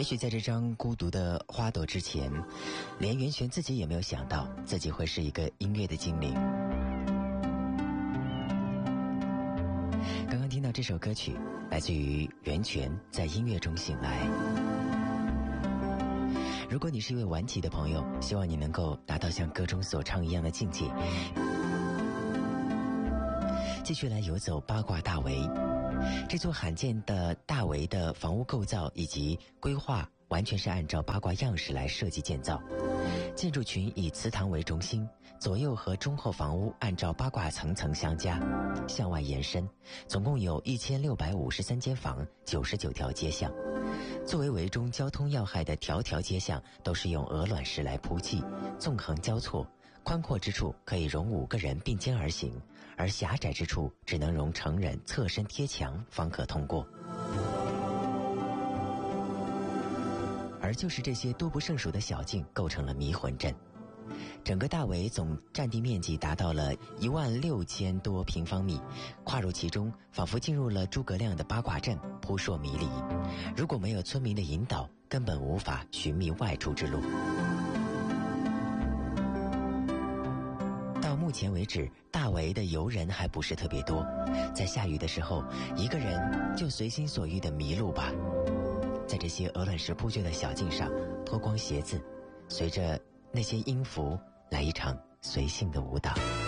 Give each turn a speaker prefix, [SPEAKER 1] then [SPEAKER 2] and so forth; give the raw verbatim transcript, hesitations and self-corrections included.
[SPEAKER 1] 许在这张孤独的花朵之前，连袁泉自己也没有想到自己会是一个音乐的精灵。刚刚听到这首歌曲来自于袁泉，在音乐中醒来。如果你是一位顽疾的朋友，希望你能够达到像歌中所唱一样的境界，继续来游走八卦大围。这座罕见的大围的房屋构造以及规划完全是按照八卦样式来设计建造，建筑群以祠堂为中心，左右和中后房屋按照八卦层层相加，向外延伸，总共有一千六百五十三间房，九十九条街巷。作为围中交通要害的条条街巷，都是用鹅卵石来铺砌，纵横交错，宽阔之处可以容五个人并肩而行，而狭窄之处只能容成人侧身贴墙方可通过。而就是这些多不胜数的小径构成了迷魂阵。整个大围总占地面积达到了一万六千多平方米，跨入其中，仿佛进入了诸葛亮的八卦阵，扑朔迷离。如果没有村民的引导，根本无法寻觅外出之路。到目前为止，大围的游人还不是特别多，在下雨的时候，一个人就随心所欲地迷路吧。在这些鹅卵石铺就的小径上，脱光鞋子，随着那些音符来一场随性的舞蹈。